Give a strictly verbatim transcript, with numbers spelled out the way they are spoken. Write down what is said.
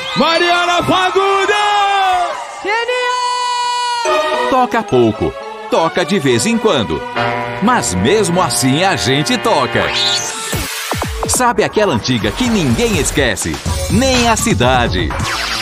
Mariana Fagundes! Genial! Toca pouco, toca de vez em quando, mas mesmo assim a gente toca. Sabe aquela antiga que ninguém esquece? Nem a cidade.